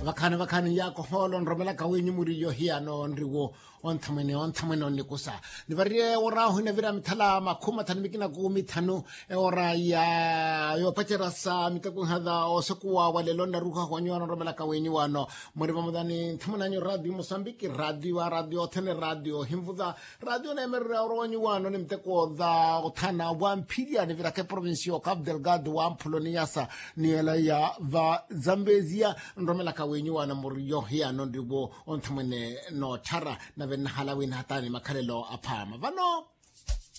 Vakani ya koholo nromela ka wenyu muri yo hiano nriwo on thamene ni kusa ni varie ora hune vira mithala makhuma thani mikina ku mithanu ora ya yo pacherasa mitaku hada osekuwa walelo na ruha honyo nromela ka wenyu wano muri vamudani thamana nyo radio Mozambique radio thene radio himvuda radio na emerra oronyu wano ni mteko da othana wampidia ni vira ke provincio Cabo Delgado wa Mpuloniasa ni ela ya va Zambezia nromela ka wenyu wana muri yo hiano ndibo on thamene no chara na venhala win hatani makhalelo aphama vano